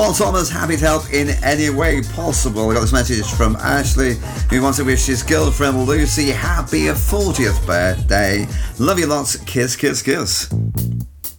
Paul Thomas, happy to help in any way possible. I got this message from Ashley, who wants to wish his girlfriend Lucy happy 40th birthday. Love you lots. Kiss, kiss, kiss.